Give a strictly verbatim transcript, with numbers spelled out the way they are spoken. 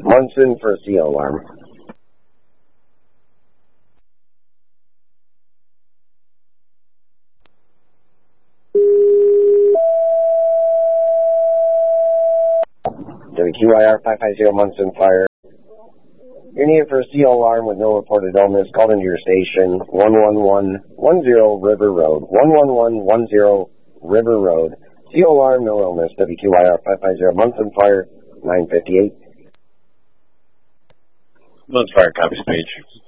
Munson for a C O alarm. W Q I R five five zero Munson Fire. You're needed for a C O alarm with no reported illness. Called into your station, one one one one zero River Road. one one one one zero River Road. C O alarm, no illness. W Q I R five five zero Munson Fire, nine fifty-eight. Munson Fire, copies page.